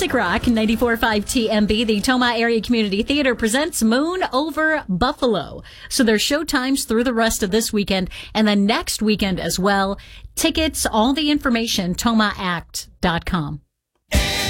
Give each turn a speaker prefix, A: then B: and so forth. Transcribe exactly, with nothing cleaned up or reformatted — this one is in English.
A: Classic Rock ninety-four point five T M B, the Tomah Area Community Theater presents Moon Over Buffalo. So there's show times through the rest of this weekend and then next weekend as well. Tickets, all the information, tomah act dot com.